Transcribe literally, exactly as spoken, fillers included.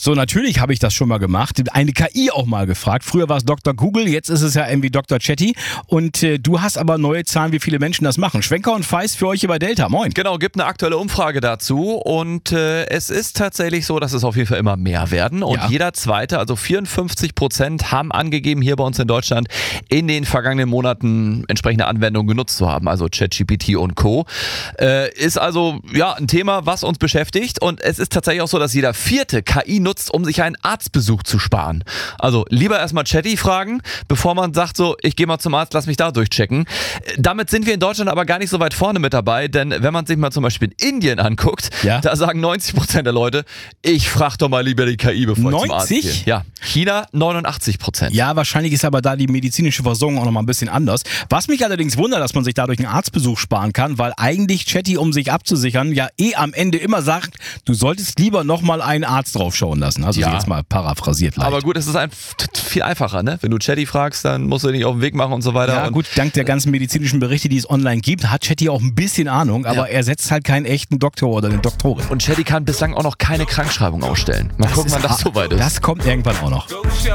So, natürlich habe ich das schon mal gemacht. Eine K I auch mal gefragt. Früher war es Doktor Google, jetzt ist es ja irgendwie Doktor Chatty. Und äh, du hast aber neue Zahlen, wie viele Menschen das machen. Schwenker und Feist für euch hier bei Delta. Moin. Genau, gibt eine aktuelle Umfrage dazu und äh, es ist tatsächlich so, dass es auf jeden Fall immer mehr werden und Ja. jeder Zweite, also vierundfünfzig Prozent haben angegeben, hier bei uns in Deutschland in den vergangenen Monaten entsprechende Anwendungen genutzt zu haben, also ChatGPT und Co. Äh, ist also ja ein Thema, was uns beschäftigt und es ist tatsächlich auch so, dass jeder Vierte K I nutzt, um sich einen Arztbesuch zu sparen. Also lieber erstmal Chatty fragen, bevor man sagt so, ich gehe mal zum Arzt, lass mich da durchchecken. Damit sind wir in Deutschland aber gar nicht so weit vorne mit dabei, denn wenn man sich mal zum Beispiel in Indien anguckt, Ja. da sagen neunzig Prozent der Leute, ich frage doch mal lieber die K I, bevor ich zum Arzt gehe. neunzig? Ja, China neunundachtzig Prozent. Ja, wahrscheinlich ist aber da die medizinische Versorgung auch nochmal ein bisschen anders. Was mich allerdings wundert, dass man sich dadurch einen Arztbesuch sparen kann, weil eigentlich Chatty, um sich abzusichern, ja eh am Ende immer sagt, du solltest lieber nochmal einen Arzt draufschauen lassen. Also Ja. jetzt mal paraphrasiert leicht. Aber gut, es ist ein, viel einfacher, ne? Wenn du Chatty fragst, dann musst du dich auf den Weg machen und so weiter. Ja und gut, dank der ganzen medizinischen Berichte, die es online gibt, hat Chatty auch ein bisschen Ahnung, aber Ja. er setzt halt keinen echten Doktor oder eine Doktorin. Und Chatty kann bislang auch noch keine Krankschreibung ausstellen. Mal gucken, ist wann das ha- soweit ist. Das kommt irgendwann auch noch.